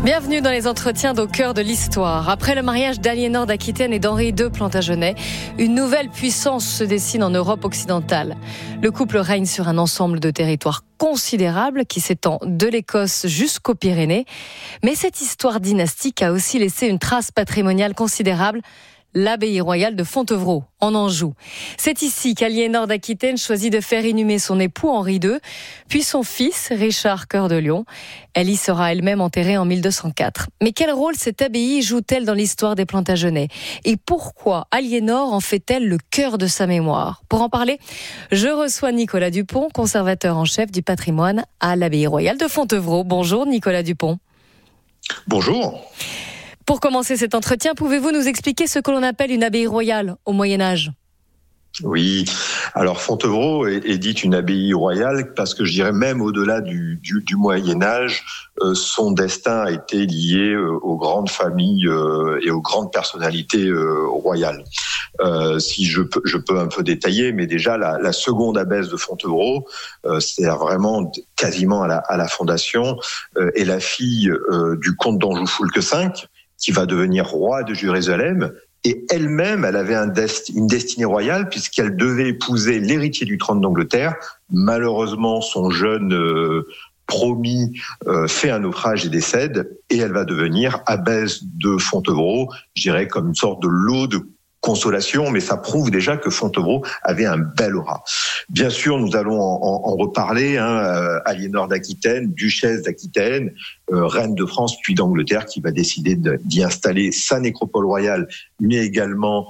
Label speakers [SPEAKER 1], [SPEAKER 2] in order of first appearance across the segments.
[SPEAKER 1] Bienvenue dans les entretiens d'Au cœur de l'histoire. Après le mariage d'Aliénor d'Aquitaine et d'Henri II Plantagenet, une nouvelle puissance se dessine en Europe occidentale. Le couple règne sur un ensemble de territoires considérables qui s'étend de l'Écosse jusqu'aux Pyrénées. Mais cette histoire dynastique a aussi laissé une trace patrimoniale considérable, l'abbaye royale de Fontevraud, en Anjou. C'est ici qu'Aliénor d'Aquitaine choisit de faire inhumer son époux Henri II, puis son fils Richard Cœur de Lion. Elle y sera elle-même enterrée en 1204. Mais quel rôle cette abbaye joue-t-elle dans l'histoire des Plantagenets ? Et pourquoi Aliénor en fait-elle le cœur de sa mémoire ? Pour en parler, je reçois Nicolas Dupont, conservateur en chef du patrimoine à l'abbaye royale de Fontevraud. Bonjour Nicolas Dupont.
[SPEAKER 2] Bonjour.
[SPEAKER 1] Pour commencer cet entretien, pouvez-vous nous expliquer ce que l'on appelle une abbaye royale au Moyen-Âge ?
[SPEAKER 2] Oui, alors Fontevraud est dite une abbaye royale parce que je dirais même au-delà du Moyen-Âge, son destin a été lié aux grandes familles et aux grandes personnalités royales. Si je peux un peu détailler, mais déjà la seconde abbesse de Fontevraud, c'est vraiment quasiment à la fondation, est la fille du comte d'Anjou-Foulques V, qui va devenir roi de Jérusalem. Et elle-même, elle avait une destinée royale puisqu'elle devait épouser l'héritier du trône d'Angleterre. Malheureusement, son jeune promis fait un naufrage et décède. Et elle va devenir abbesse de Fontevraud, je dirais comme une sorte de lot de consolation, mais ça prouve déjà que Fontevraud avait un bel aura. Bien sûr, nous allons en reparler. Aliénor d'Aquitaine, duchesse d'Aquitaine, reine de France puis d'Angleterre, qui va décider d'y installer sa nécropole royale, mais également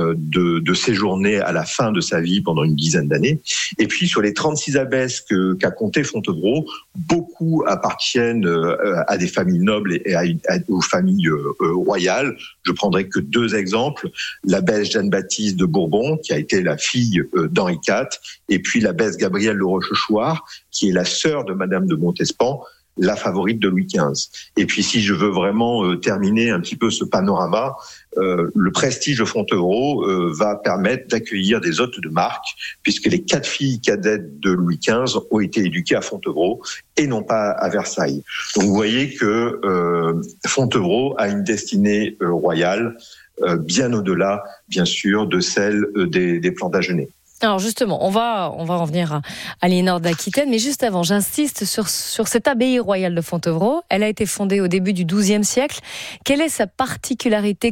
[SPEAKER 2] de séjourner à la fin de sa vie pendant une dizaine d'années. Et puis sur les 36 abbesses qu'a compté Fontevraud, beaucoup appartiennent à des familles nobles et aux familles royales. Je prendrai que deux exemples. L'abbesse Jeanne-Baptiste de Bourbon, qui a été la fille d'Henri IV, et puis l'abbesse Gabrielle de Rochechouart, qui est la sœur de Madame de Montespan, la favorite de Louis XV. Et puis si je veux vraiment terminer un petit peu ce panorama, le prestige de Fontevraud va permettre d'accueillir des hôtes de marque, puisque les 4 filles cadettes de Louis XV ont été éduquées à Fontevraud et non pas à Versailles. Donc vous voyez que Fontevraud a une destinée royale, bien au-delà, bien sûr, de celle des Plantagenets.
[SPEAKER 1] Alors justement, on va en venir à Aliénor d'Aquitaine, mais juste avant, j'insiste sur cette abbaye royale de Fontevraud. Elle a été fondée au début du XIIe siècle. Quelle est sa particularité ?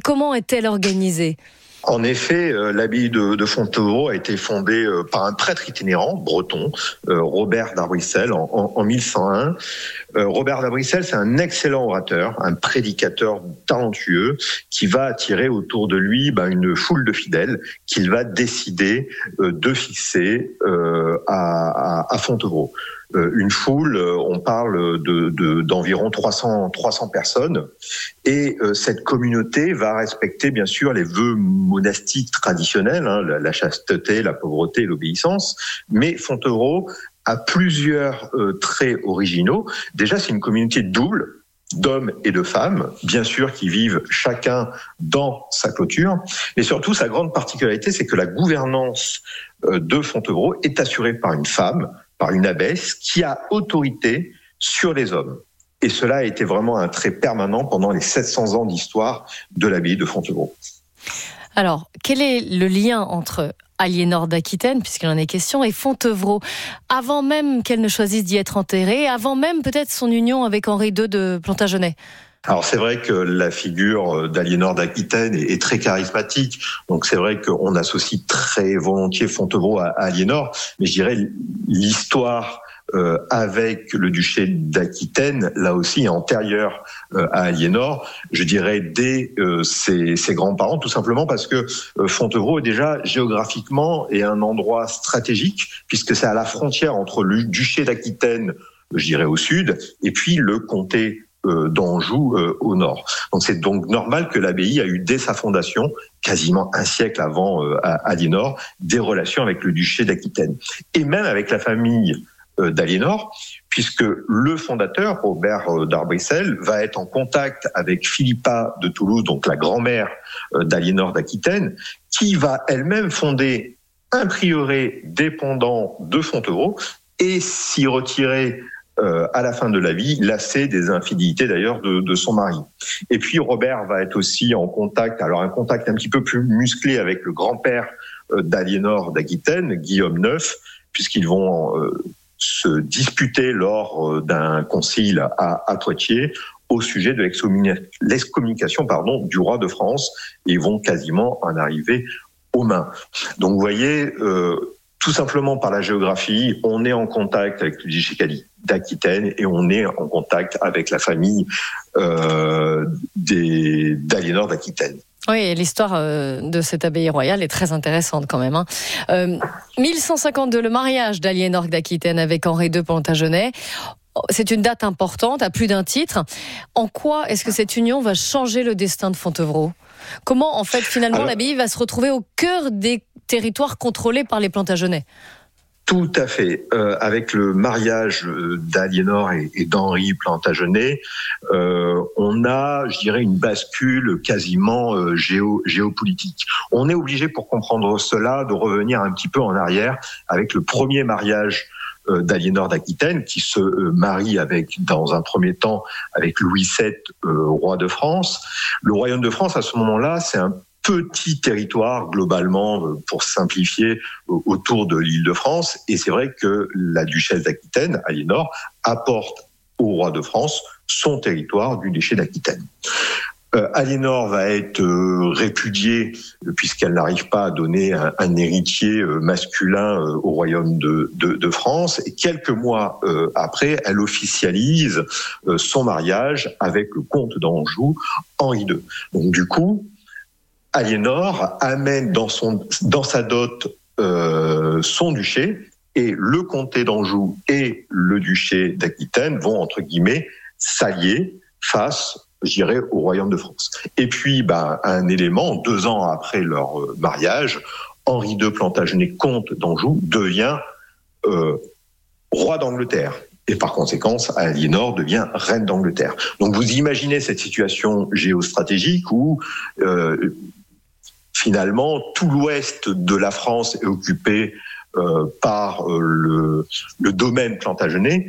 [SPEAKER 1] Comment est-elle organisée ?
[SPEAKER 2] En effet, l'abbaye de Fontevraud a été fondée par un prêtre itinérant breton, Robert d'Arbrissel, en 1101. Robert d'Arbrissel, c'est un excellent orateur, un prédicateur talentueux qui va attirer autour de lui une foule de fidèles qu'il va décider de fixer à Fontevraud. Une foule, on parle d'environ 300 personnes, et cette communauté va respecter bien sûr les vœux monastiques traditionnels, la chasteté, la pauvreté, l'obéissance, mais Fontevraud a plusieurs traits originaux. Déjà, c'est une communauté double, d'hommes et de femmes, bien sûr, qui vivent chacun dans sa clôture. Mais surtout, sa grande particularité, c'est que la gouvernance de Fontevraud est assurée par une femme, par une abbesse, qui a autorité sur les hommes. Et cela a été vraiment un trait permanent pendant les 700 ans d'histoire de l'abbaye de Fontevraud.
[SPEAKER 1] Alors, quel est le lien entre Aliénor d'Aquitaine, puisqu'il en est question, et Fontevraud, avant même qu'elle ne choisisse d'y être enterrée, avant même peut-être son union avec Henri II de Plantagenet ?
[SPEAKER 2] Alors c'est vrai que la figure d'Aliénor d'Aquitaine est très charismatique, donc c'est vrai qu'on associe très volontiers Fontevraud à Aliénor, mais je dirais l'histoire avec le duché d'Aquitaine, là aussi antérieure à Aliénor, je dirais dès ses grands-parents, tout simplement parce que Fontevraud est déjà géographiquement est un endroit stratégique, puisque c'est à la frontière entre le duché d'Aquitaine, je dirais au sud, et puis le comté d'Anjou au nord. Donc c'est donc normal que l'abbaye a eu dès sa fondation, quasiment un siècle avant Aliénor, des relations avec le duché d'Aquitaine. Et même avec la famille d'Aliénor, puisque le fondateur, Robert d'Arbrissel, va être en contact avec Philippa de Toulouse, donc la grand-mère d'Aliénor d'Aquitaine, qui va elle-même fonder un prieuré dépendant de Fontevraud et s'y retirer à la fin de la vie, lassée des infidélités d'ailleurs de son mari. Et puis Robert va être aussi en contact, alors un contact un petit peu plus musclé avec le grand-père d'Aliénore d'Aquitaine, Guillaume IX, puisqu'ils vont se disputer lors d'un concile à Poitiers au sujet de l'excommunication du roi de France, et ils vont quasiment en arriver aux mains. Donc vous voyez, tout simplement par la géographie, on est en contact avec le duché d'Aquitaine et on est en contact avec la famille d'Aliénore d'Aquitaine.
[SPEAKER 1] Oui, l'histoire de cette abbaye royale est très intéressante quand même. 1152, le mariage d'Aliénore d'Aquitaine avec Henri II Plantagenet. C'est une date importante, à plus d'un titre. En quoi est-ce que cette union va changer le destin de Fontevraud ? Comment, en fait, finalement, l'abbaye va se retrouver au cœur des territoires contrôlés par les Plantagenets ?
[SPEAKER 2] Tout à fait. Avec le mariage d'Aliénore et d'Henri Plantagenet, on a, je dirais, une bascule quasiment géopolitique. On est obligé, pour comprendre cela, de revenir un petit peu en arrière avec le premier mariage d'Aliénore d'Aquitaine, qui se marie dans un premier temps avec Louis VII, roi de France. Le royaume de France, à ce moment-là, c'est un petit territoire, globalement, pour simplifier, autour de l'Île-de-France. Et c'est vrai que la duchesse d'Aquitaine, Aliénore, apporte au roi de France son territoire du duché d'Aquitaine. Aliénore va être répudiée puisqu'elle n'arrive pas à donner un héritier masculin au royaume de France. Et quelques mois après, elle officialise son mariage avec le comte d'Anjou, Henri II. Donc du coup, Aliénore amène dans sa dot son duché, et le comté d'Anjou et le duché d'Aquitaine vont, entre guillemets, s'allier face, je dirais, au royaume de France. Et puis, un élément, 2 ans après leur mariage, Henri II Plantagenet, comte d'Anjou, devient roi d'Angleterre. Et par conséquent, Aliénore devient reine d'Angleterre. Donc vous imaginez cette situation géostratégique où finalement tout l'ouest de la France est occupé par le domaine Plantagenet,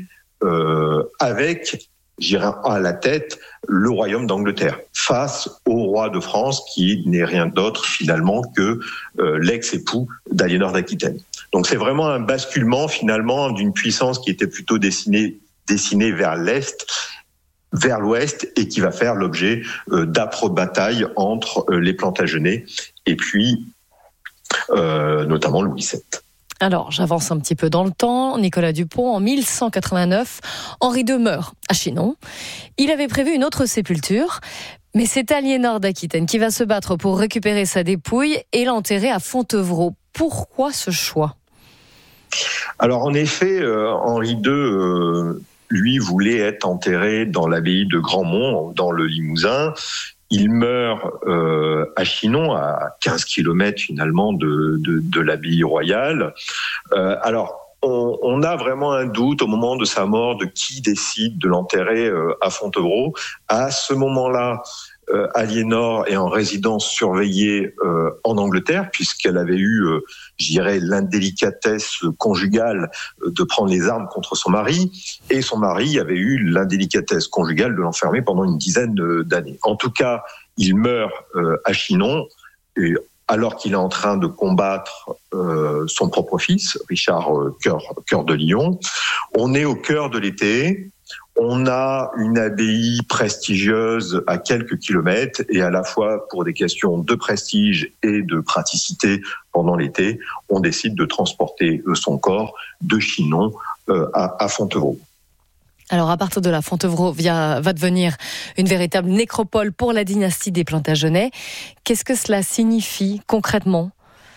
[SPEAKER 2] avec, je dirais, à la tête le royaume d'Angleterre, face au roi de France qui n'est rien d'autre finalement que l'ex-époux d'Aliénore d'Aquitaine. Donc c'est vraiment un basculement finalement d'une puissance qui était plutôt dessinée vers l'Est, vers l'Ouest, et qui va faire l'objet d'âpres batailles entre les Plantagenets et puis notamment Louis VII.
[SPEAKER 1] Alors, j'avance un petit peu dans le temps. Nicolas Dupont, en 1189, Henri II meurt à Chinon. Il avait prévu une autre sépulture, mais c'est Aliénore d'Aquitaine qui va se battre pour récupérer sa dépouille et l'enterrer à Fontevraud. Pourquoi ce choix ?
[SPEAKER 2] Alors, en effet, Henri II, lui, voulait être enterré dans l'abbaye de Grandmont, dans le Limousin. Il meurt à Chinon, à 15 km finalement de l'abbaye royale. Alors, on a vraiment un doute au moment de sa mort de qui décide de l'enterrer à Fontevraud. À ce moment-là, Aliénore est en résidence surveillée en Angleterre, puisqu'elle avait eu, je dirais, l'indélicatesse conjugale de prendre les armes contre son mari, et son mari avait eu l'indélicatesse conjugale de l'enfermer pendant une dizaine d'années. En tout cas, il meurt à Chinon, et alors qu'il est en train de combattre son propre fils, Richard Cœur de Lion. On est au cœur de l'été. On a une abbaye prestigieuse à quelques kilomètres, et à la fois pour des questions de prestige et de praticité pendant l'été, on décide de transporter son corps de Chinon à Fontevraud.
[SPEAKER 1] Alors à partir de là, Fontevraud va devenir une véritable nécropole pour la dynastie des Plantagenets. Qu'est-ce que cela signifie concrètement ?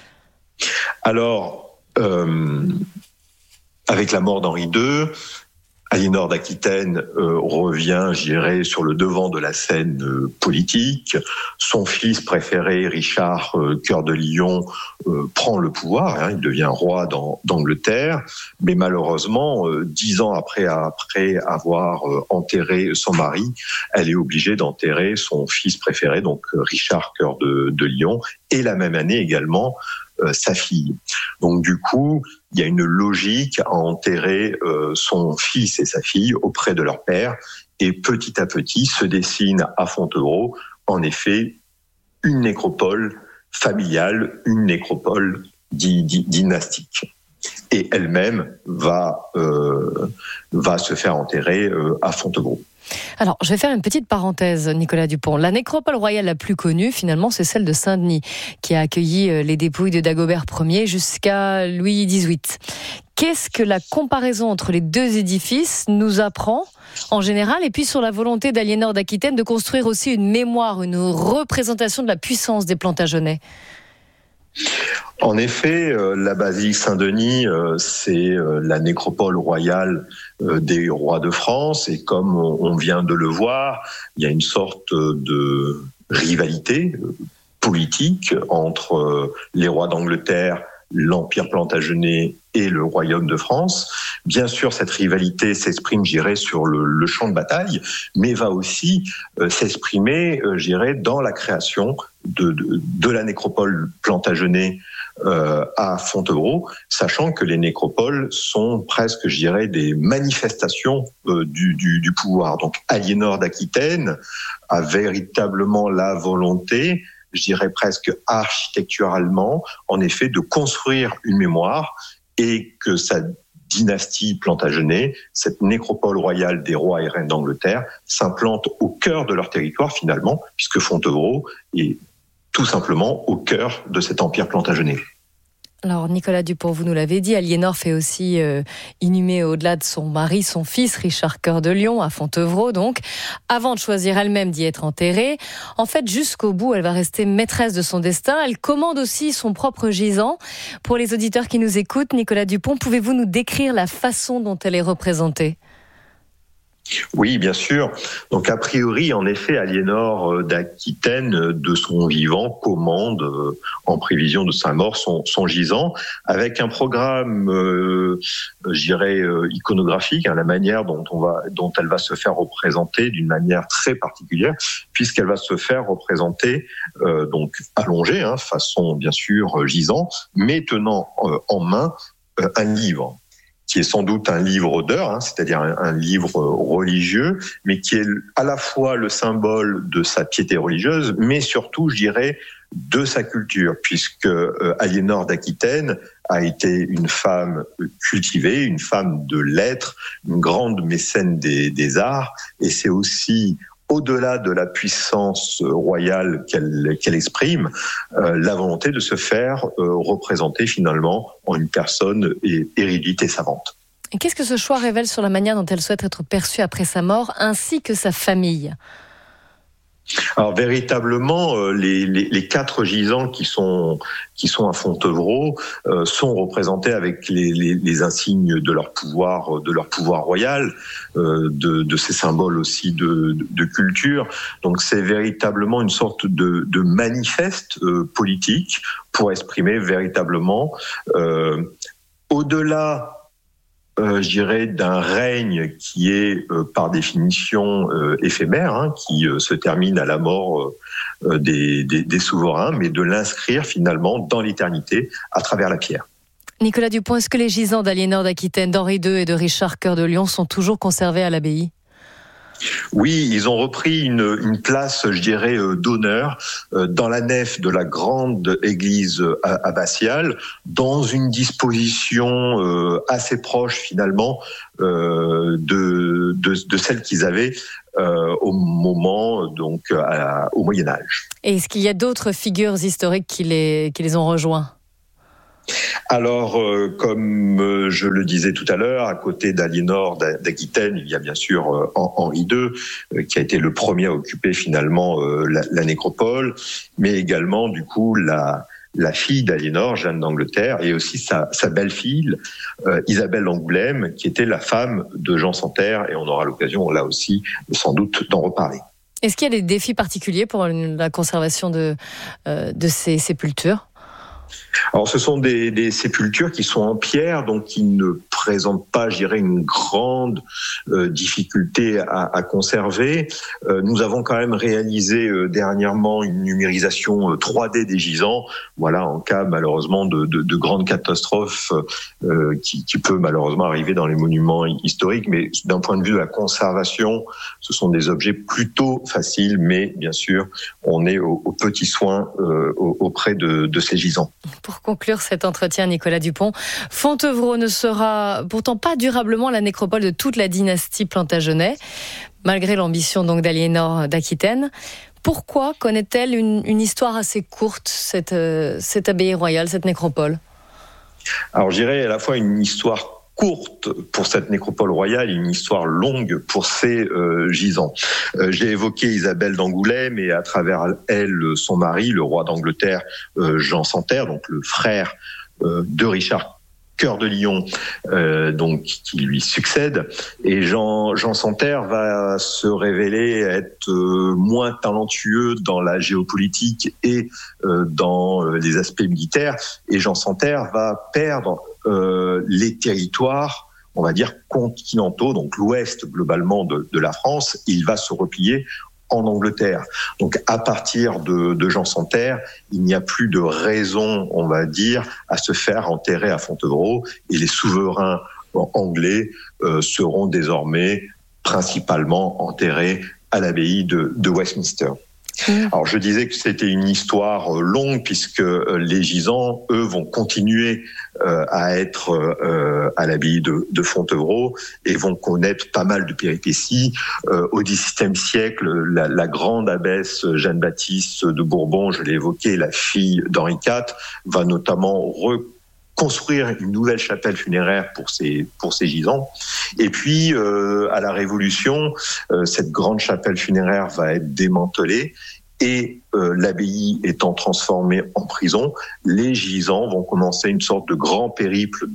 [SPEAKER 2] Alors, avec la mort d'Henri II, Aliénore d'Aquitaine revient, je dirais, sur le devant de la scène politique. Son fils préféré, Richard Cœur de Lion, prend le pouvoir. Il devient roi d'Angleterre. Mais malheureusement, 10 ans après avoir enterré son mari, elle est obligée d'enterrer son fils préféré, donc Richard Cœur de Lion. Et la même année également, sa fille. Donc du coup, il y a une logique à enterrer son fils et sa fille auprès de leur père, et petit à petit se dessine à Fontevraud, en effet, une nécropole familiale, une nécropole dynastique. Et elle-même va se faire enterrer à Fontevraud.
[SPEAKER 1] Alors, je vais faire une petite parenthèse, Nicolas Dupont. La nécropole royale la plus connue, finalement, c'est celle de Saint-Denis, qui a accueilli les dépouilles de Dagobert Ier jusqu'à Louis XVIII. Qu'est-ce que la comparaison entre les deux édifices nous apprend, en général, et puis sur la volonté d'Aliénor d'Aquitaine de construire aussi une mémoire, une représentation de la puissance des Plantagenets?
[SPEAKER 2] En effet, la basilique Saint-Denis, c'est la nécropole royale des rois de France, et comme on vient de le voir, il y a une sorte de rivalité politique entre les rois d'Angleterre, l'Empire plantagenet et le Royaume de France. Bien sûr, cette rivalité s'exprime, sur le champ de bataille, mais va aussi s'exprimer, dans la création de la nécropole Plantagenet à Fontevraud, sachant que les nécropoles sont presque, des manifestations du pouvoir. Donc, Aliénor d'Aquitaine a véritablement la volonté, presque architecturalement, en effet, de construire une mémoire, et que sa dynastie Plantagenet, cette nécropole royale des rois et reines d'Angleterre, s'implante au cœur de leur territoire finalement, puisque Fontevraud est tout simplement au cœur de cet empire plantagenet.
[SPEAKER 1] Alors Nicolas Dupont, vous nous l'avez dit, Aliénor fait aussi inhumer au-delà de son mari, son fils Richard Cœur de Lion à Fontevraud donc, avant de choisir elle-même d'y être enterrée. En fait, jusqu'au bout, elle va rester maîtresse de son destin. Elle commande aussi son propre gisant. Pour les auditeurs qui nous écoutent, Nicolas Dupont, pouvez-vous nous décrire la façon dont elle est représentée ?
[SPEAKER 2] Oui, bien sûr. Donc, a priori, en effet, Aliénor d'Aquitaine, de son vivant, commande, en prévision de sa mort, son gisant, avec un programme, iconographique, la manière dont elle va se faire représenter d'une manière très particulière, puisqu'elle va se faire représenter, donc allongée, façon, bien sûr, gisant, mais tenant en main un livre, qui est sans doute un livre d'heures, c'est-à-dire un livre religieux, mais qui est à la fois le symbole de sa piété religieuse, mais surtout, de sa culture, puisque Aliénor d'Aquitaine a été une femme cultivée, une femme de lettres, une grande mécène des arts, et c'est aussi, au-delà de la puissance royale qu'elle exprime, la volonté de se faire représenter finalement en une personne érudite et savante.
[SPEAKER 1] Et qu'est-ce que ce choix révèle sur la manière dont elle souhaite être perçue après sa mort, ainsi que sa famille ?
[SPEAKER 2] Alors véritablement, les 4 gisants qui sont à Fontevraud sont représentés avec les insignes de leur pouvoir royal, de ces symboles aussi de culture. Donc c'est véritablement une sorte de manifeste politique pour exprimer véritablement, au-delà, d'un règne qui est par définition éphémère, qui se termine à la mort des souverains, mais de l'inscrire finalement dans l'éternité à travers la pierre.
[SPEAKER 1] Nicolas Dupont, est-ce que les gisants d'Aliénor d'Aquitaine, d'Henri II et de Richard Cœur de Lion sont toujours conservés à l'abbaye ?
[SPEAKER 2] Oui, ils ont repris une place, d'honneur dans la nef de la grande église abbatiale, dans une disposition assez proche finalement de celle qu'ils avaient au moment, donc au Moyen-Âge.
[SPEAKER 1] Et est-ce qu'il y a d'autres figures historiques qui les ont rejoints ?
[SPEAKER 2] Alors, comme je le disais tout à l'heure, à côté d'Aliénor d'Aquitaine, il y a bien sûr Henri II, qui a été le premier à occuper finalement la nécropole, mais également du coup la fille d'Aliénor, Jeanne d'Angleterre, et aussi sa belle-fille, Isabelle d'Angoulême, qui était la femme de Jean Santerre, et on aura l'occasion là aussi sans doute d'en reparler.
[SPEAKER 1] Est-ce qu'il y a des défis particuliers pour la conservation de ces sépultures ?
[SPEAKER 2] Alors, ce sont des sépultures qui sont en pierre, donc qui ne présente pas, je dirais, une grande difficulté à conserver. Nous avons quand même réalisé dernièrement une numérisation 3D des gisants, voilà, en cas malheureusement de grandes catastrophes qui peut malheureusement arriver dans les monuments historiques. Mais d'un point de vue de la conservation, ce sont des objets plutôt faciles, mais bien sûr, on est aux petits soins auprès de ces gisants.
[SPEAKER 1] Pour conclure cet entretien, Nicolas Dupont, Fontevraud ne sera pourtant pas durablement la nécropole de toute la dynastie Plantagenet, malgré l'ambition donc d'Aliénor d'Aquitaine. Pourquoi connaît-elle une histoire assez courte, cette abbaye royale, cette nécropole ?
[SPEAKER 2] Alors je dirais à la fois une histoire courte pour cette nécropole royale et une histoire longue pour ses gisants. J'ai évoqué Isabelle d'Angoulême et à travers elle, son mari, le roi d'Angleterre, Jean Santerre, donc le frère de Richard Cœur de Lion, donc qui lui succède. Et Jean Santerre va se révéler être moins talentueux dans la géopolitique et dans les aspects militaires. Et Jean Santerre va perdre les territoires, on va dire continentaux, donc l'ouest globalement de la France. Il va se replier en Angleterre. Donc à partir de Jean Santerre, il n'y a plus de raison, on va dire, à se faire enterrer à Fontevraud, et les souverains anglais seront désormais principalement enterrés à l'abbaye de Westminster. Alors je disais que c'était une histoire longue puisque les gisants, eux, vont continuer à être à l'abbaye de Fontevraud et vont connaître pas mal de péripéties. Au XVIIe siècle, la grande abbesse Jeanne-Baptiste de Bourbon, je l'ai évoqué, la fille d'Henri IV, va notamment construire une nouvelle chapelle funéraire pour ces gisants. Et puis, à la Révolution, cette grande chapelle funéraire va être démantelée et l'abbaye étant transformée en prison, les gisants vont commencer une sorte de grand périple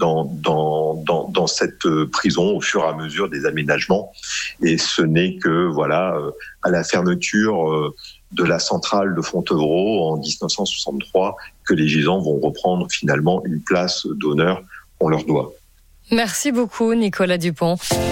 [SPEAKER 2] dans cette prison au fur et à mesure des aménagements. Et ce n'est que, voilà, à la fermeture de la centrale de Fontevraud en 1963 que les gisants vont reprendre finalement une place d'honneur qu'on leur doit.
[SPEAKER 1] Merci beaucoup Nicolas Dupont.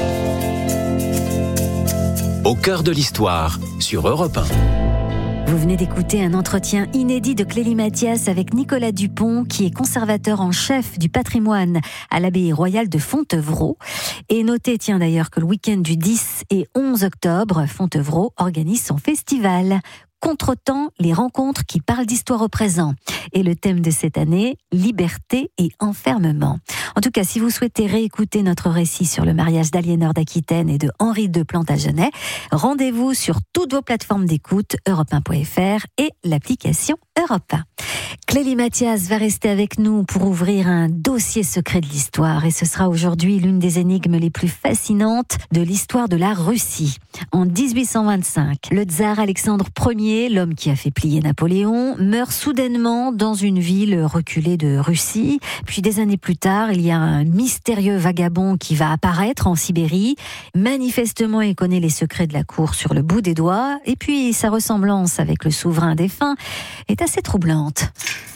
[SPEAKER 3] Au cœur de l'histoire sur Europe 1.
[SPEAKER 4] Vous venez d'écouter un entretien inédit de Clélie Mathias avec Nicolas Dupont, qui est conservateur en chef du patrimoine à l'abbaye royale de Fontevraud. Et notez, d'ailleurs, que le week-end du 10 et 11 octobre, Fontevraud organise son festival. Contretemps, les rencontres qui parlent d'histoire au présent. Et le thème de cette année, liberté et enfermement. En tout cas, si vous souhaitez réécouter notre récit sur le mariage d'Aliénor d'Aquitaine et de Henri II Plantagenet, rendez-vous sur toutes vos plateformes d'écoute, europe1.fr et l'application Europe 1. Clélie Mathias va rester avec nous pour ouvrir un dossier secret de l'histoire, et ce sera aujourd'hui l'une des énigmes les plus fascinantes de l'histoire de la Russie. En 1825, le tsar Alexandre Ier, l'homme qui a fait plier Napoléon, meurt soudainement dans une ville reculée de Russie. Puis des années plus tard, il y a un mystérieux vagabond qui va apparaître en Sibérie. Manifestement, il connaît les secrets de la cour sur le bout des doigts, et puis sa ressemblance avec le souverain défunt est assez troublante.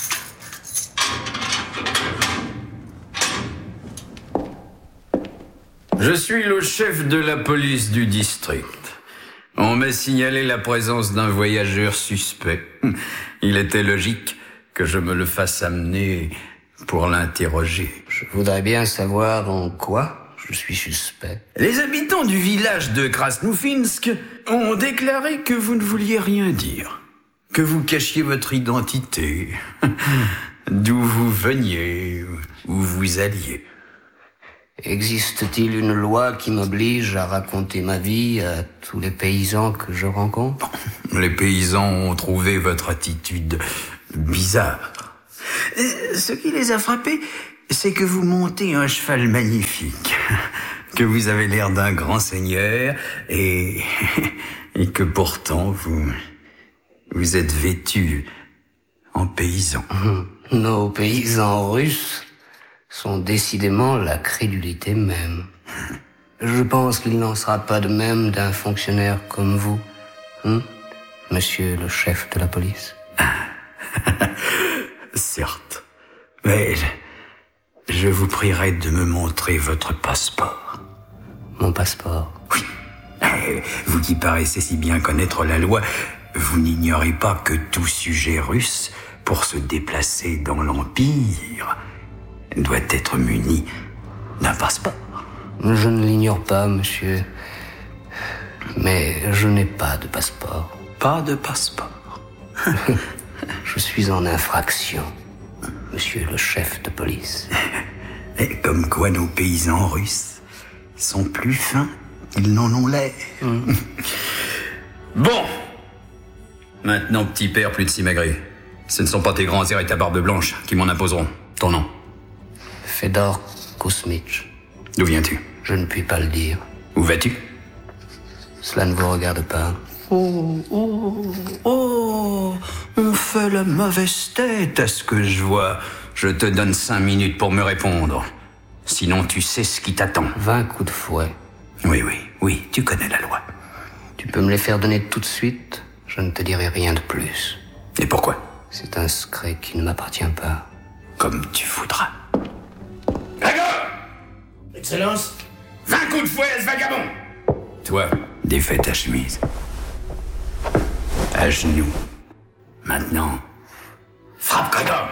[SPEAKER 5] Je suis le chef de la police du district. On m'a signalé la présence d'un voyageur suspect. Il était logique que je me le fasse amener pour l'interroger.
[SPEAKER 6] Je voudrais bien savoir en quoi je suis suspect.
[SPEAKER 5] Les habitants du village de Krasnoufinsk ont déclaré que vous ne vouliez rien dire, que vous cachiez votre identité, d'où vous veniez, où vous alliez.
[SPEAKER 6] Existe-t-il une loi qui m'oblige à raconter ma vie à tous les paysans que je rencontre ?
[SPEAKER 5] Les paysans ont trouvé votre attitude bizarre. Ce qui les a frappés, c'est que vous montez un cheval magnifique, que vous avez l'air d'un grand seigneur et que pourtant vous êtes vêtu en paysan.
[SPEAKER 6] Nos paysans russes sont décidément la crédulité même. Je pense qu'il n'en sera pas de même d'un fonctionnaire comme vous, monsieur le chef de la police.
[SPEAKER 5] Certes, mais je vous prierai de me montrer votre passeport.
[SPEAKER 6] Mon passeport?
[SPEAKER 5] Oui. Vous qui paraissez si bien connaître la loi, vous n'ignorez pas que tout sujet russe, pour se déplacer dans l'Empire, doit être muni d'un passeport.
[SPEAKER 6] Je ne l'ignore pas, monsieur. Mais je n'ai pas de passeport.
[SPEAKER 5] Pas de passeport.
[SPEAKER 6] Je suis en infraction, monsieur le chef de police.
[SPEAKER 5] Et comme quoi nos paysans russes sont plus fins qu'ils n'en ont l'air. Bon. Maintenant, petit père, plus de simagrée. Ce ne sont pas tes grands airs et ta barbe blanche qui m'en imposeront. Ton nom?
[SPEAKER 6] Fedor Kuzmich.
[SPEAKER 5] D'où viens-tu?
[SPEAKER 6] Je ne puis pas le dire.
[SPEAKER 5] Où vas-tu?
[SPEAKER 6] Cela ne vous regarde pas.
[SPEAKER 5] Oh, on fait la mauvaise tête à ce que je vois. Je te donne 5 minutes pour me répondre. Sinon, tu sais ce qui t'attend.
[SPEAKER 6] 20 coups de fouet.
[SPEAKER 5] Oui, tu connais la loi.
[SPEAKER 6] Tu peux me les faire donner tout de suite. Je ne te dirai rien de plus.
[SPEAKER 5] Et pourquoi?
[SPEAKER 6] C'est un secret qui ne m'appartient pas.
[SPEAKER 5] Comme tu voudras. D'accord!
[SPEAKER 7] Excellence?
[SPEAKER 5] 20 coups de fouet à ce vagabond! Toi, défais ta chemise. À genoux. Maintenant, frappe, Grégor!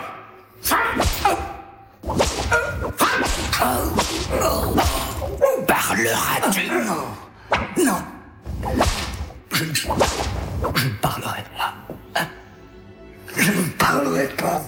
[SPEAKER 5] Parleras-tu?
[SPEAKER 7] Non. Je ne parlerai pas. Je ne parlerai pas.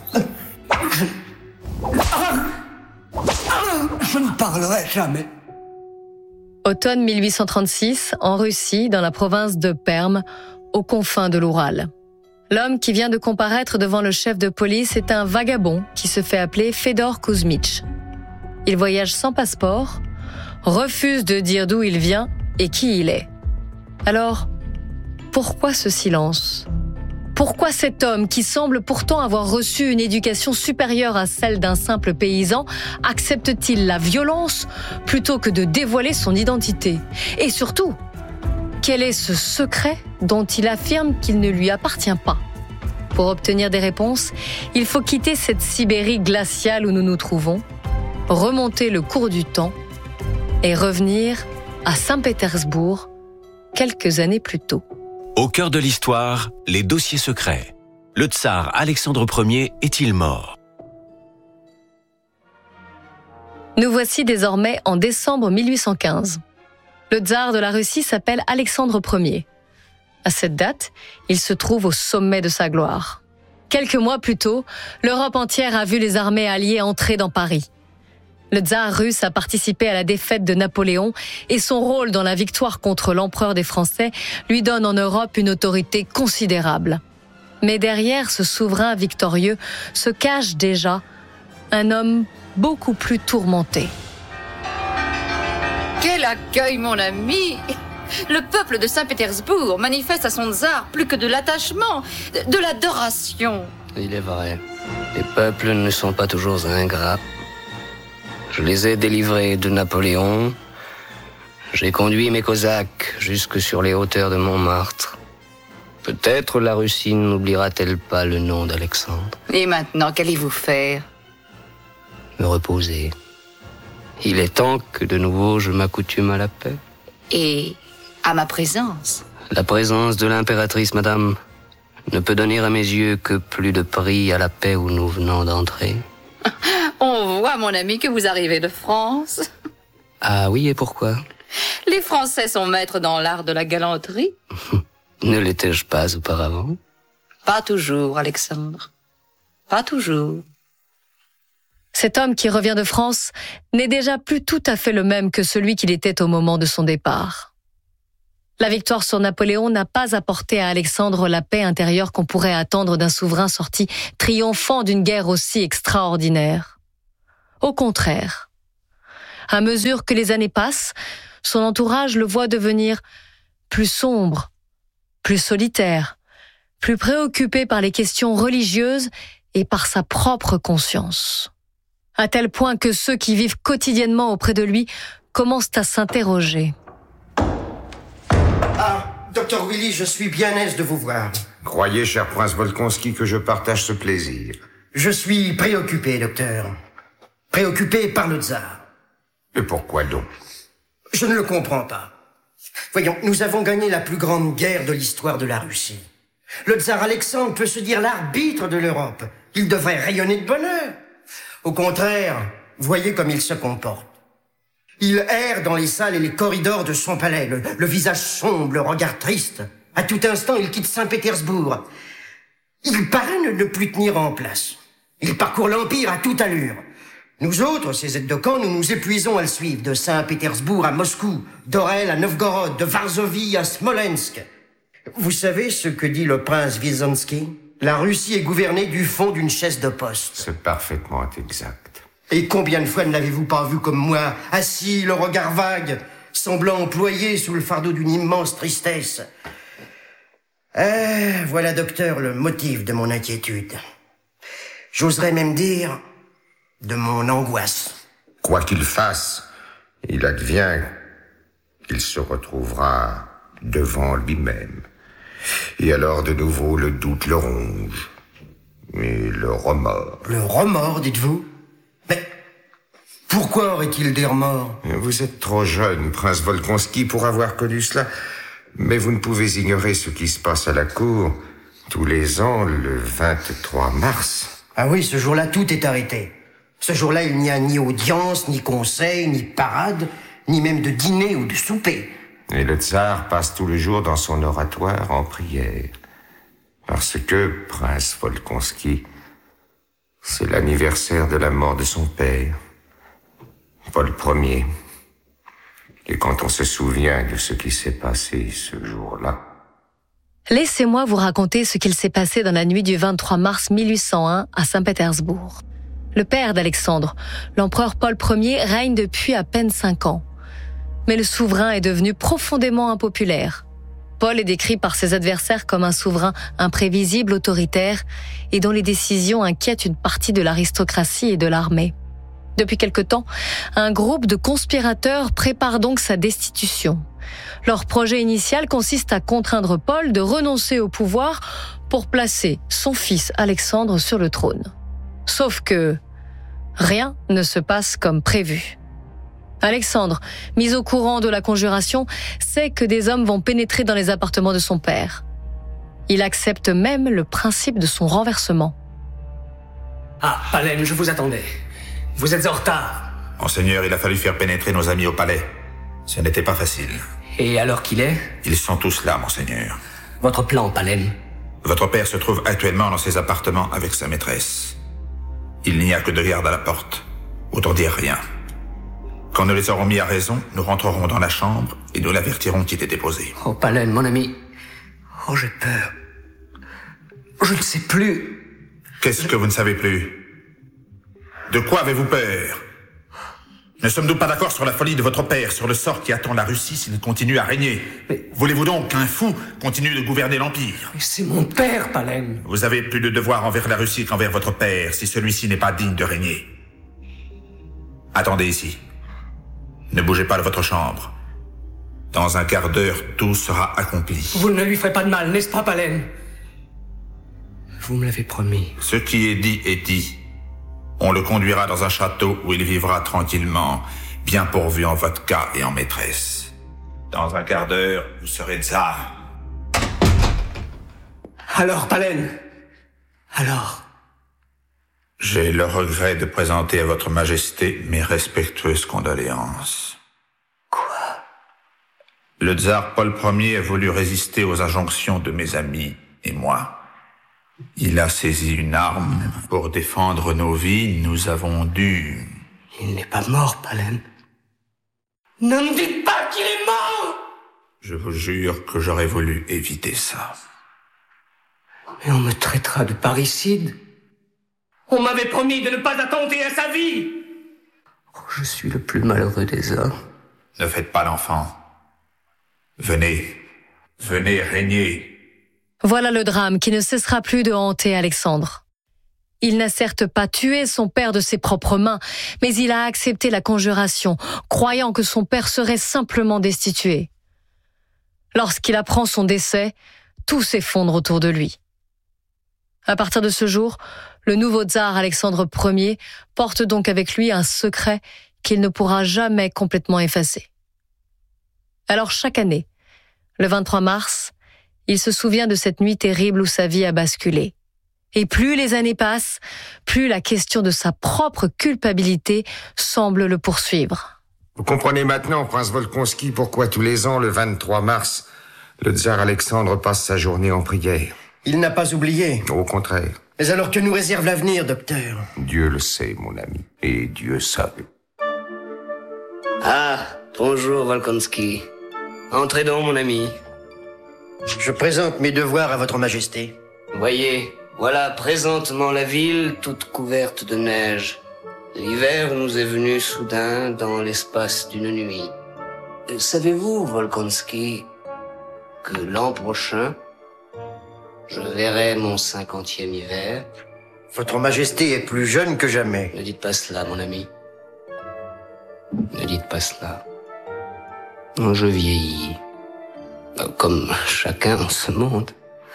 [SPEAKER 7] Je ne parlerai jamais.
[SPEAKER 1] Automne 1836, en Russie, dans la province de Perm, aux confins de l'Oural. L'homme qui vient de comparaître devant le chef de police est un vagabond qui se fait appeler Fedor Kuzmich. Il voyage sans passeport, refuse de dire d'où il vient et qui il est. Alors, pourquoi ce silence ? Pourquoi cet homme, qui semble pourtant avoir reçu une éducation supérieure à celle d'un simple paysan, accepte-t-il la violence plutôt que de dévoiler son identité ? Et surtout, quel est ce secret dont il affirme qu'il ne lui appartient pas ? Pour obtenir des réponses, il faut quitter cette Sibérie glaciale où nous nous trouvons, remonter le cours du temps et revenir à Saint-Pétersbourg quelques années plus tôt.
[SPEAKER 3] Au cœur de l'histoire, les dossiers secrets. Le tsar Alexandre Ier est-il mort?
[SPEAKER 1] Nous voici désormais en décembre 1815. Le tsar de la Russie s'appelle Alexandre Ier. À cette date, il se trouve au sommet de sa gloire. Quelques mois plus tôt, l'Europe entière a vu les armées alliées entrer dans Paris. Le tsar russe a participé à la défaite de Napoléon et son rôle dans la victoire contre l'empereur des Français lui donne en Europe une autorité considérable. Mais derrière ce souverain victorieux se cache déjà un homme beaucoup plus tourmenté.
[SPEAKER 8] Quel accueil, mon ami! Le peuple de Saint-Pétersbourg manifeste à son tsar plus que de l'attachement, de l'adoration.
[SPEAKER 6] Il est vrai. Les peuples ne sont pas toujours ingrats. Je les ai délivrés de Napoléon. J'ai conduit mes Cosaques jusque sur les hauteurs de Montmartre. Peut-être la Russie n'oubliera-t-elle pas le nom d'Alexandre.
[SPEAKER 8] Et maintenant, qu'allez-vous faire?
[SPEAKER 6] Me reposer. Il est temps que de nouveau je m'accoutume à la paix.
[SPEAKER 8] Et à ma présence?
[SPEAKER 6] La présence de l'impératrice, madame, ne peut donner à mes yeux que plus de prix à la paix où nous venons d'entrer.
[SPEAKER 8] On voit, mon ami, que vous arrivez de France.
[SPEAKER 6] Ah oui, et pourquoi?
[SPEAKER 8] Les Français sont maîtres dans l'art de la galanterie.
[SPEAKER 6] Ne l'étais-je pas auparavant?
[SPEAKER 8] Pas toujours, Alexandre. Pas toujours.
[SPEAKER 1] Cet homme qui revient de France n'est déjà plus tout à fait le même que celui qu'il était au moment de son départ. La victoire sur Napoléon n'a pas apporté à Alexandre la paix intérieure qu'on pourrait attendre d'un souverain sorti triomphant d'une guerre aussi extraordinaire. Au contraire, à mesure que les années passent, son entourage le voit devenir plus sombre, plus solitaire, plus préoccupé par les questions religieuses et par sa propre conscience. À tel point que ceux qui vivent quotidiennement auprès de lui commencent à s'interroger.
[SPEAKER 9] Ah, Dr Willy, je suis bien aise de vous voir.
[SPEAKER 10] Croyez, cher prince Volkonski, que je partage ce plaisir.
[SPEAKER 9] Je suis préoccupé, docteur. préoccupé par le tsar.
[SPEAKER 5] Et pourquoi donc?
[SPEAKER 9] Je ne le comprends pas. Voyons, nous avons gagné la plus grande guerre de l'histoire de la Russie. Le tsar Alexandre peut se dire l'arbitre de l'Europe. Il devrait rayonner de bonheur. Au contraire, voyez comme il se comporte. Il erre dans les salles et les corridors de son palais, le visage sombre, le regard triste. À tout instant, il quitte Saint-Pétersbourg. Il paraît ne plus tenir en place. Il parcourt l'Empire à toute allure. Nous autres, ces aides de camp, nous nous épuisons à le suivre, de Saint-Pétersbourg à Moscou, d'Orel à Novgorod, de Varsovie à Smolensk. Vous savez ce que dit le prince Vysotsky? La Russie est gouvernée du fond d'une chaise de poste.
[SPEAKER 5] C'est parfaitement exact.
[SPEAKER 9] Et combien de fois ne l'avez-vous pas vu comme moi, assis, le regard vague, semblant employé sous le fardeau d'une immense tristesse? Voilà, docteur, le motif de mon inquiétude. J'oserais même dire de mon angoisse.
[SPEAKER 10] Quoi qu'il fasse, il advient qu'il se retrouvera devant lui-même. Et alors de nouveau le doute le ronge. Et le remords.
[SPEAKER 9] Le remords, dites-vous? Mais pourquoi aurait-il des remords?
[SPEAKER 10] Vous êtes trop jeune, prince Volkonski, pour avoir connu cela. Mais vous ne pouvez ignorer ce qui se passe à la cour tous les ans, le 23 mars.
[SPEAKER 9] Ah oui, ce jour-là, tout est arrêté. Ce jour-là, il n'y a ni audience, ni conseil, ni parade, ni même de dîner ou de souper.
[SPEAKER 10] Et le tsar passe tout le jour dans son oratoire en prière. Parce que, prince Volkonski, c'est l'anniversaire de la mort de son père, Paul Ier. Et quand on se souvient de ce qui s'est passé ce jour-là...
[SPEAKER 1] Laissez-moi vous raconter ce qu'il s'est passé dans la nuit du 23 mars 1801 à Saint-Pétersbourg. Le père d'Alexandre, l'empereur Paul Ier, règne depuis à peine 5 ans. Mais le souverain est devenu profondément impopulaire. Paul est décrit par ses adversaires comme un souverain imprévisible, autoritaire, et dont les décisions inquiètent une partie de l'aristocratie et de l'armée. Depuis quelque temps, un groupe de conspirateurs prépare donc sa destitution. Leur projet initial consiste à contraindre Paul de renoncer au pouvoir pour placer son fils Alexandre sur le trône. Sauf que rien ne se passe comme prévu. Alexandre, mis au courant de la conjuration, sait que des hommes vont pénétrer dans les appartements de son père. Il accepte même le principe de son renversement.
[SPEAKER 7] Ah, Palen, je vous attendais. Vous êtes en retard.
[SPEAKER 11] Monseigneur, il a fallu faire pénétrer nos amis au palais. Ce n'était pas facile.
[SPEAKER 7] Et alors qu'il est?
[SPEAKER 11] Ils sont tous là, monseigneur.
[SPEAKER 7] Votre plan, Palen?
[SPEAKER 11] Votre père se trouve actuellement dans ses appartements avec sa maîtresse. Il n'y a que 2 gardes à la porte. Autant dire rien. Quand nous les aurons mis à raison, nous rentrerons dans la chambre et nous l'avertirons qu'il est déposé.
[SPEAKER 7] Oh, Palen, mon ami. Oh, j'ai peur. Je ne sais plus.
[SPEAKER 11] Qu'est-ce que vous ne savez plus? De quoi avez-vous peur? Ne sommes-nous pas d'accord sur la folie de votre père, sur le sort qui attend la Russie s'il continue à régner?
[SPEAKER 7] Mais...
[SPEAKER 11] Voulez-vous donc qu'un fou continue de gouverner l'Empire?
[SPEAKER 7] Mais c'est mon père, Palen.
[SPEAKER 11] Vous avez plus de devoir envers la Russie qu'envers votre père, si celui-ci n'est pas digne de régner. Attendez ici. Ne bougez pas de votre chambre. Dans un quart d'heure, tout sera accompli.
[SPEAKER 7] Vous ne lui ferez pas de mal, n'est-ce pas, Palen? Vous me l'avez promis.
[SPEAKER 11] Ce qui est dit est dit. On le conduira dans un château où il vivra tranquillement, bien pourvu en vodka et en maîtresse. Dans un quart d'heure, vous serez tsar.
[SPEAKER 7] Alors, Palen? Alors?
[SPEAKER 11] J'ai le regret de présenter à votre majesté mes respectueuses condoléances.
[SPEAKER 7] Quoi?
[SPEAKER 11] Le tsar Paul Ier a voulu résister aux injonctions de mes amis et moi. Il a saisi une arme pour défendre nos vies. Nous avons dû...
[SPEAKER 7] Il n'est pas mort, Palen. Ne me dites pas qu'il est mort!
[SPEAKER 11] Je vous jure que j'aurais voulu éviter ça.
[SPEAKER 7] Mais on me traitera de parricide. On m'avait promis de ne pas attenter à sa vie. Oh, je suis le plus malheureux des hommes.
[SPEAKER 11] Ne faites pas l'enfant. Venez. Venez régner.
[SPEAKER 1] Voilà le drame qui ne cessera plus de hanter Alexandre. Il n'a certes pas tué son père de ses propres mains, mais il a accepté la conjuration, croyant que son père serait simplement destitué. Lorsqu'il apprend son décès, tout s'effondre autour de lui. À partir de ce jour, le nouveau tsar Alexandre Ier porte donc avec lui un secret qu'il ne pourra jamais complètement effacer. Alors chaque année, le 23 mars, il se souvient de cette nuit terrible où sa vie a basculé. Et plus les années passent, plus la question de sa propre culpabilité semble le poursuivre.
[SPEAKER 10] Vous comprenez maintenant, prince Volkonski, pourquoi tous les ans, le 23 mars, le tsar Alexandre passe sa journée en prière.
[SPEAKER 9] Il n'a pas oublié.
[SPEAKER 10] Au contraire.
[SPEAKER 9] Mais alors que nous réserve l'avenir, docteur?
[SPEAKER 10] Dieu le sait, mon ami. Et Dieu seul.
[SPEAKER 6] Ah, bonjour Volkonski. Entrez donc, mon ami.
[SPEAKER 9] Je présente mes devoirs à votre majesté.
[SPEAKER 6] Voyez, voilà présentement la ville toute couverte de neige. L'hiver nous est venu soudain dans l'espace d'une nuit. Savez-vous, Volkonski, que l'an prochain, je verrai mon 50e hiver?
[SPEAKER 9] Votre majesté est plus jeune que jamais.
[SPEAKER 6] Ne dites pas cela, mon ami. Ne dites pas cela. Je vieillis. Comme chacun en ce monde.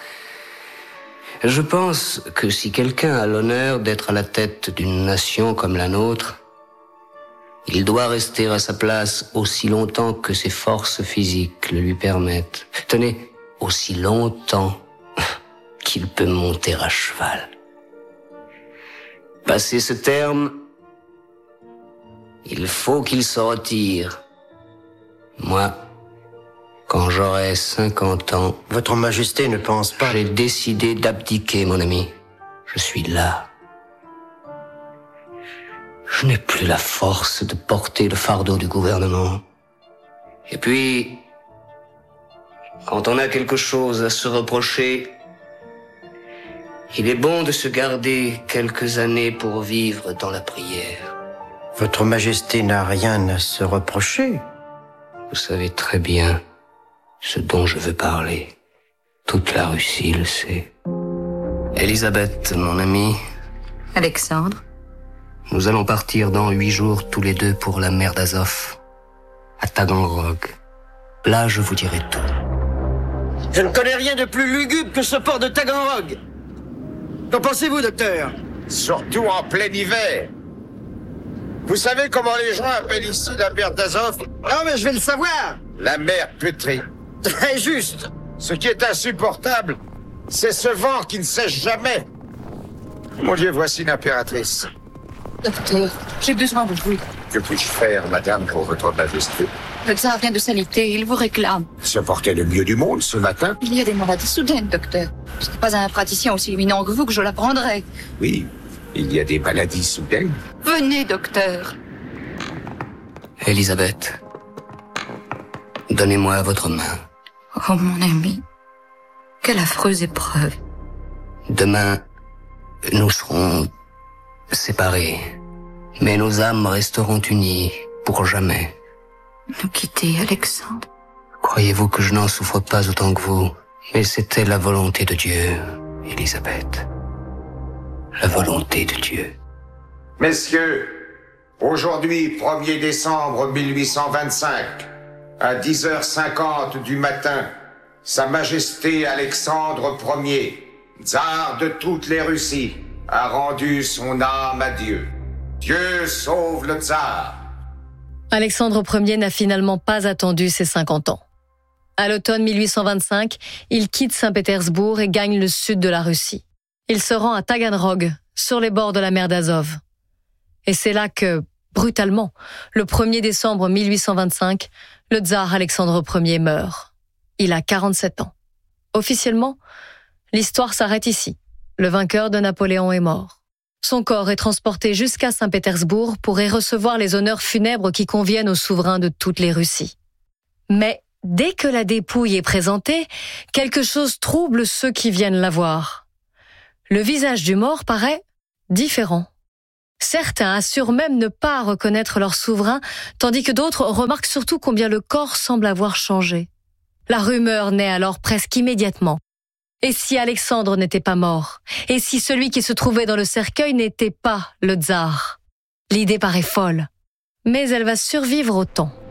[SPEAKER 6] Je pense que si quelqu'un a l'honneur d'être à la tête d'une nation comme la nôtre, il doit rester à sa place aussi longtemps que ses forces physiques le lui permettent. Tenez, aussi longtemps qu'il peut monter à cheval. Passé ce terme, il faut qu'il se retire. Moi, quand j'aurai 50 ans...
[SPEAKER 9] Votre majesté ne pense pas...
[SPEAKER 6] J'ai décidé d'abdiquer, mon ami. Je suis là. Je n'ai plus la force de porter le fardeau du gouvernement. Et puis, quand on a quelque chose à se reprocher, il est bon de se garder quelques années pour vivre dans la prière.
[SPEAKER 9] Votre majesté n'a rien à se reprocher.
[SPEAKER 6] Vous savez très bien ce dont je veux parler. Toute la Russie le sait. Elisabeth, mon amie.
[SPEAKER 8] Alexandre.
[SPEAKER 6] Nous allons partir dans 8 jours tous les deux pour la mer d'Azov, à Taganrog. Là, je vous dirai tout.
[SPEAKER 9] Je ne connais rien de plus lugubre que ce port de Taganrog. Qu'en pensez-vous, docteur?
[SPEAKER 10] Surtout en plein hiver. Vous savez comment les gens appellent ici la mer d'Azov?
[SPEAKER 9] Ah, mais je vais le savoir.
[SPEAKER 10] La mer pétrie.
[SPEAKER 9] Très juste.
[SPEAKER 10] Ce qui est insupportable, c'est ce vent qui ne sèche jamais. Mon Dieu, voici l'impératrice.
[SPEAKER 8] Docteur, j'ai besoin de vous.
[SPEAKER 10] Que puis-je faire, madame, pour votre majesté?
[SPEAKER 8] Le tsar vient de s'aliter, il vous réclame.
[SPEAKER 10] Se portait le mieux du monde ce matin?
[SPEAKER 8] Il y a des maladies soudaines, docteur. Ce n'est pas à un praticien aussi éminent que vous que je l'apprendrai.
[SPEAKER 10] Oui, il y a des maladies soudaines.
[SPEAKER 8] Venez, docteur.
[SPEAKER 6] Elisabeth, donnez-moi votre main.
[SPEAKER 8] Oh, mon ami, quelle affreuse épreuve.
[SPEAKER 6] Demain, nous serons séparés, mais nos âmes resteront unies pour jamais.
[SPEAKER 8] Nous quitter, Alexandre?
[SPEAKER 6] Croyez-vous que je n'en souffre pas autant que vous? Mais c'était la volonté de Dieu, Elisabeth. La volonté de Dieu.
[SPEAKER 10] Messieurs, aujourd'hui, 1er décembre 1825, à 10h50 du matin, Sa Majesté Alexandre Ier, tsar de toutes les Russies, a rendu son âme à Dieu. Dieu sauve le tsar.
[SPEAKER 1] Alexandre Ier n'a finalement pas attendu ses 50 ans. À l'automne 1825, il quitte Saint-Pétersbourg et gagne le sud de la Russie. Il se rend à Taganrog, sur les bords de la mer d'Azov. Et c'est là que, brutalement, le 1er décembre 1825, le tsar Alexandre Ier meurt. Il a 47 ans. Officiellement, l'histoire s'arrête ici. Le vainqueur de Napoléon est mort. Son corps est transporté jusqu'à Saint-Pétersbourg pour y recevoir les honneurs funèbres qui conviennent aux souverains de toutes les Russies. Mais dès que la dépouille est présentée, quelque chose trouble ceux qui viennent la voir. Le visage du mort paraît différent. Certains assurent même ne pas reconnaître leur souverain, tandis que d'autres remarquent surtout combien le corps semble avoir changé. La rumeur naît alors presque immédiatement. Et si Alexandre n'était pas mort? Et si celui qui se trouvait dans le cercueil n'était pas le tsar? L'idée paraît folle, mais elle va survivre au temps.